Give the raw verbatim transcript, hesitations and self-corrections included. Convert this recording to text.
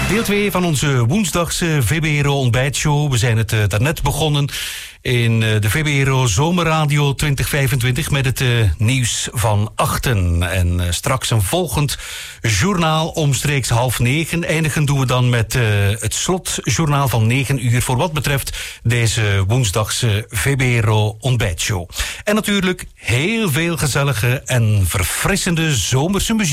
Deel twee van onze woensdagse V B R O ontbijtshow. We zijn het uh, daarnet begonnen in uh, de V B R O Zomerradio twintig vijfentwintig met het uh, nieuws van achten. En uh, straks een volgend journaal omstreeks half negen. Eindigen doen we dan met uh, het slotjournaal van negen uur voor wat betreft deze woensdagse V B R O ontbijtshow. En natuurlijk heel veel gezellige en verfrissende zomerse muziek.